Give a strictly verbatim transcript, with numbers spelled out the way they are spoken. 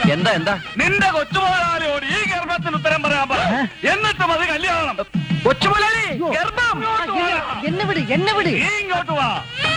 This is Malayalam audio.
എന്താ എന്താ നിന്റെ കൊച്ചുമുതലാളിയോട് ഈ ഗർഭത്തിന് ഉത്തരം പറയാൻ പറ. എന്നിട്ട് മതി കല്യാണം. കൊച്ചുമുതലാളി ഗർഭം. എന്നെ വിട് എന്നെ വിട് നീ ഇങ്ങോട്ട് വാ.